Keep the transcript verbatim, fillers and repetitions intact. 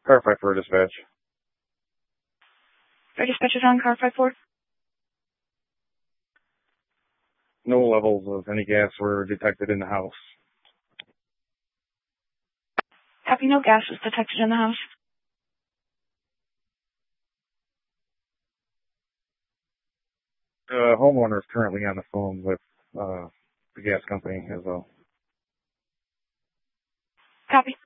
Car five four dispatch. Our dispatch is on car five four. No levels of any gas were detected in the house. Copy, no gas was detected in the house. The homeowner is currently on the phone with uh, the gas company as well. Copy.